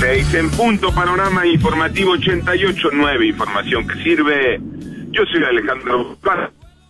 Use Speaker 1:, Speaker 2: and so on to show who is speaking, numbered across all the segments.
Speaker 1: 6 en punto, panorama informativo 88.9, información que sirve. Yo soy Alejandro Paz.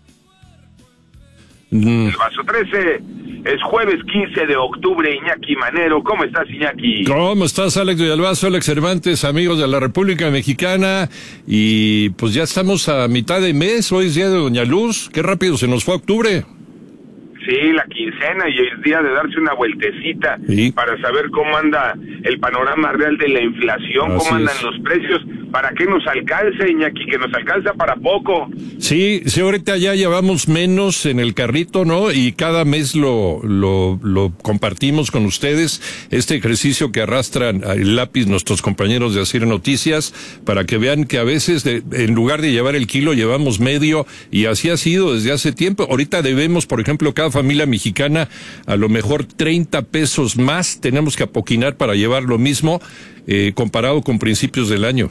Speaker 1: El Vaso 13, es jueves 15 de octubre, Iñaki Manero. ¿Cómo estás, Iñaki?
Speaker 2: ¿Cómo estás, Alex Villalbazo, Alex Cervantes, amigos de la República Mexicana? Y pues ya estamos a mitad de mes, hoy es día de Doña Luz. Qué rápido se nos fue octubre.
Speaker 1: Sí, la quincena y el día de darse una vueltecita, ¿sí?, para saber cómo anda el panorama real de la inflación, así cómo andan los precios, para que nos alcance, Iñaki, que nos alcanza para poco.
Speaker 2: Sí, ahorita ya llevamos menos en el carrito, ¿no? Y cada mes lo compartimos con ustedes, este ejercicio que arrastran el lápiz nuestros compañeros de Asir Noticias, para que vean que a veces en lugar de llevar el kilo, llevamos medio, y así ha sido desde hace tiempo. Ahorita debemos, por ejemplo, cada familia mexicana a lo mejor 30 pesos más tenemos que apoquinar para llevar lo mismo, comparado con principios del año.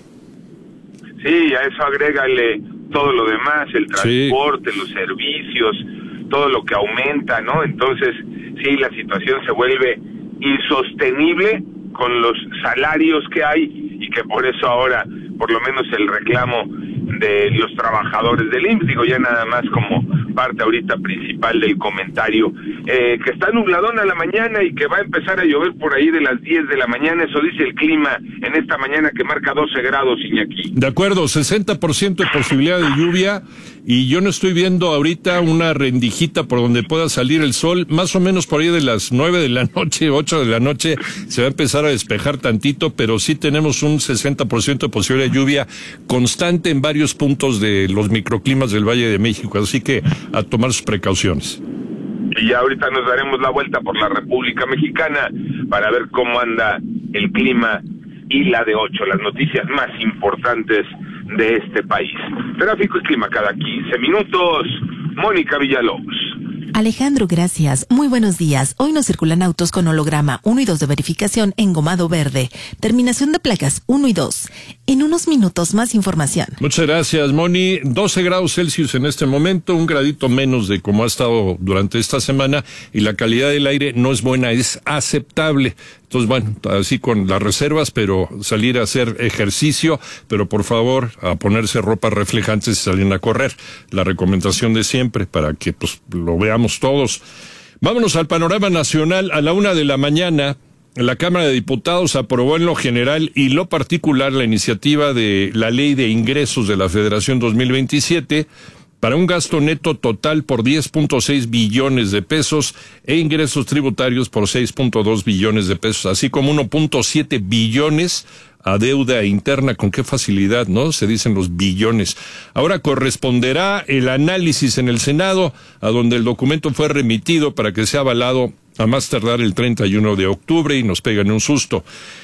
Speaker 1: Sí, a eso agrégale todo lo demás, el transporte, sí, los servicios, todo lo que aumenta, ¿no? Entonces, sí, la situación se vuelve insostenible con los salarios que hay, y que por eso ahora, por lo menos el reclamo de los trabajadores del IMSS, digo, ya nada más como parte ahorita principal del comentario, que está nubladón a la mañana y que va a empezar a llover por ahí de las 10 de la mañana, eso dice el clima en esta mañana, que marca 12 grados, Iñaki.
Speaker 2: De acuerdo, 60% de posibilidad de lluvia, y yo no estoy viendo ahorita una rendijita por donde pueda salir el sol, más o menos por ahí de las 9 de la noche, 8 de la noche, se va a empezar a despejar tantito, pero sí tenemos un 60% de posibilidad de lluvia constante en varios puntos de los microclimas del Valle de México, así que a tomar sus precauciones.
Speaker 1: Y ya ahorita nos daremos la vuelta por la República Mexicana para ver cómo anda el clima y la de 8, las noticias más importantes de este país. Tráfico y clima cada 15 minutos. Mónica Villalobos.
Speaker 3: Alejandro, gracias. Muy buenos días. Hoy nos circulan autos con holograma 1 y 2 de verificación engomado verde. Terminación de placas 1 y 2. En unos minutos más información.
Speaker 2: Muchas gracias, Moni. 12 grados Celsius en este momento, un gradito menos de como ha estado durante esta semana, y la calidad del aire no es buena, es aceptable. Entonces, bueno, así con las reservas, pero salir a hacer ejercicio, pero por favor, a ponerse ropa reflejante si salen a correr. La recomendación de siempre, para que pues lo veamos todos. Vámonos al panorama nacional. A la 1 de la mañana, la Cámara de Diputados aprobó en lo general y lo particular la iniciativa de la Ley de Ingresos de la Federación 2027, para un gasto neto total por 10.6 billones de pesos e ingresos tributarios por 6.2 billones de pesos, así como 1.7 billones a deuda interna. Con qué facilidad, ¿no? Se dicen los billones. Ahora corresponderá el análisis en el Senado, a donde el documento fue remitido para que sea avalado a más tardar el 31 de octubre y nos pegan un susto.